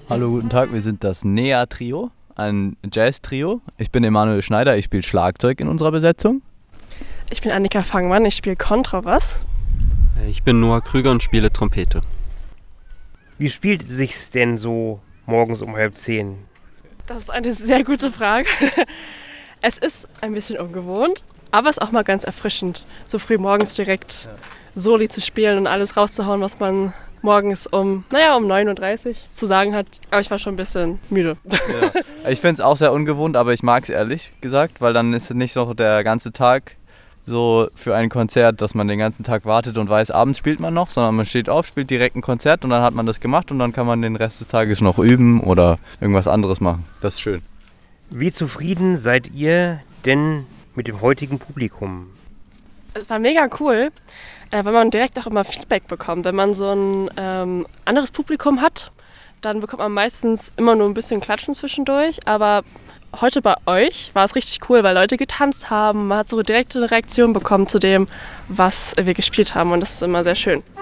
Hallo, guten Tag, wir sind das Nea-Trio, ein Jazz-Trio. Ich bin Emanuel Schneider, ich spiele Schlagzeug in unserer Besetzung. Ich bin Annika Fangmann, ich spiele Kontrabass. Ich bin Noah Krüger und spiele Trompete. Wie spielt es sich denn so morgens um 9:30? Das ist eine sehr gute Frage. Es ist ein bisschen ungewohnt, aber es ist auch mal ganz erfrischend, so früh morgens direkt Soli zu spielen und alles rauszuhauen, was man morgens um 9:30 Uhr zu sagen hat. Aber ich war schon ein bisschen müde. Ja. Ich finde es auch sehr ungewohnt, aber ich mag es ehrlich gesagt, weil dann ist es nicht so der ganze Tag so für ein Konzert, dass man den ganzen Tag wartet und weiß, abends spielt man noch, sondern man steht auf, spielt direkt ein Konzert und dann hat man das gemacht und dann kann man den Rest des Tages noch üben oder irgendwas anderes machen. Das ist schön. Wie zufrieden seid ihr denn mit dem heutigen Publikum? Es war mega cool, weil man direkt auch immer Feedback bekommt. Wenn man so ein anderes Publikum hat, dann bekommt man meistens immer nur ein bisschen Klatschen zwischendurch, aber heute bei euch war es richtig cool, weil Leute getanzt haben. Man hat so direkt eine Reaktion bekommen zu dem, was wir gespielt haben und das ist immer sehr schön.